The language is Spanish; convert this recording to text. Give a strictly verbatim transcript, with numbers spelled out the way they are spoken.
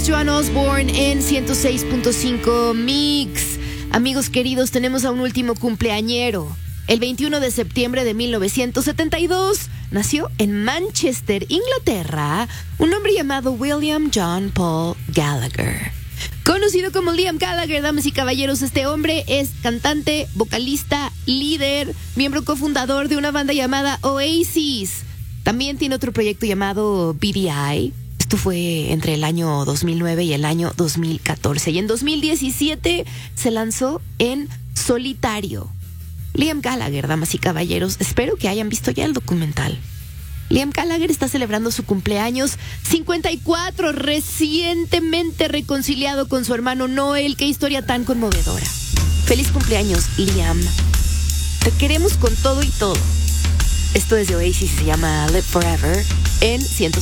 es Joan Osborne en ciento seis punto cinco Mix. Amigos queridos, tenemos a un último cumpleañero. El veintiuno de septiembre de mil novecientos setenta y dos nació en Manchester, Inglaterra, un hombre llamado William John Paul Gallagher. Conocido como Liam Gallagher, damas y caballeros, este hombre es cantante, vocalista, líder, miembro cofundador de una banda llamada Oasis. También tiene otro proyecto llamado B D I. Esto fue entre el año dos mil nueve y el año dos mil catorce. Y en dos mil diecisiete se lanzó en solitario. Liam Gallagher, damas y caballeros, espero que hayan visto ya el documental. Liam Gallagher está celebrando su cumpleaños cincuenta y cuatro, recientemente reconciliado con su hermano Noel. ¡Qué historia tan conmovedora! ¡Feliz cumpleaños, Liam! Te queremos con todo y todo. Esto es de Oasis, se llama Live Forever en ciento